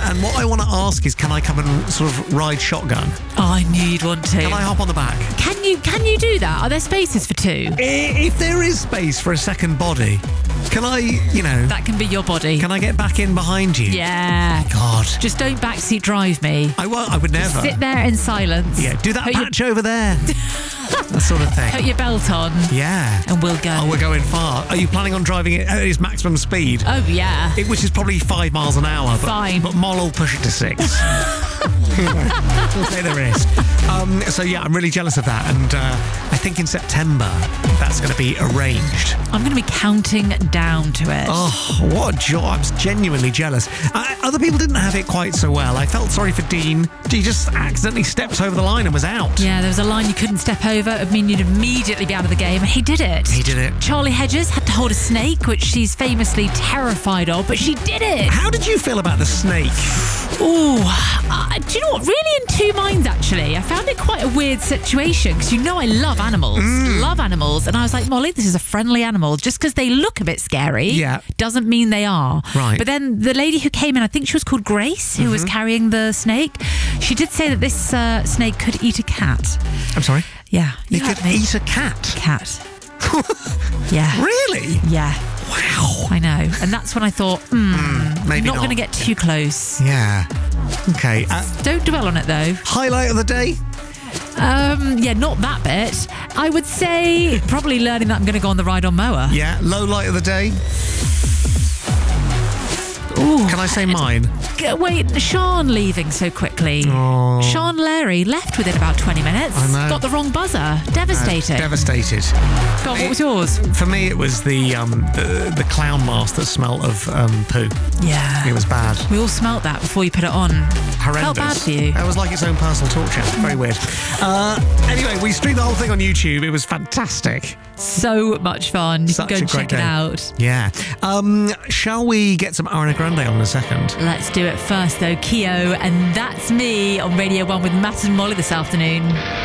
And what I want to ask is, can I come and sort of ride shotgun? Oh, I knew you'd want to. Can I hop on the back? Can you do that? Are there spaces for two? If there is space for a second body, can I, That can be your body. can I get back in behind you? Yeah. God. Just don't backseat drive me. I won't. I would never. Sit there in silence. Yeah, do that Put your- patch over there. That sort of thing. Put your belt on Yeah. and we'll go. Oh, we're going far. Are you planning on driving it at its maximum speed? Oh, yeah. Which is probably 5 miles an hour. But, Fine. But Moll will push it to 6. We'll take the risk. So yeah, I'm really jealous of that. And I think in September, that's going to be arranged. I'm going to be counting down to it. Oh, what a joy. I'm genuinely jealous. Other people didn't have it quite so well. I felt sorry for Dean. He just accidentally stepped over the line and was out. Yeah, there was a line you couldn't step over. It would mean you'd immediately be out of the game. And he did it. He did it. Charlie Hedges had to hold a snake, which she's famously terrified of, but she did it. How did you feel about the snake? Ooh, do you know what? Really in two minds, actually. I found it quite a weird situation because I love animals. Love animals. And I was like, Molly, this is a friendly animal. Just because they look a bit scary doesn't mean they are. Right. But then the lady who came in, I think she was called Grace, who was carrying the snake. She did say that this snake could eat a cat. I'm sorry? Yeah. It could eat a cat? Cat. Yeah. Really? Yeah. Wow. I know. And that's when I thought, Maybe not going to get too close. Yeah. Okay. Don't dwell on it, though. Highlight of the day? Yeah, not that bit. I would say probably learning that I'm going to go on the ride on mower. Yeah. Low light of the day? Ooh. Can I say mine? Wait, Sean leaving so quickly. Oh. Sean Larry left within about 20 minutes. I know. Got the wrong buzzer. Devastating. Devastated. God, what was yours? For me, it was the clown mask that smelt of poo. Yeah. It was bad. We all smelt that before you put it on. Horrendous. Felt bad for you. That was like its own personal torture. Very weird. Anyway, we streamed the whole thing on YouTube. It was fantastic. So much fun. You Such can go a and great check day. it out. Yeah. Shall we get some Ariana Grande on in a second? Let's do it first, though. Keo, and That's Me on Radio 1 with Matt and Molly this afternoon.